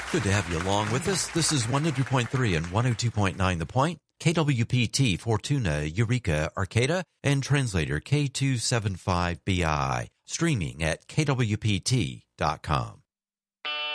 Good to have you along with us. This is 102.3 and 102.9 The Point, KWPT Fortuna, Eureka, Arcata, and translator K275BI, streaming at kwpt.com.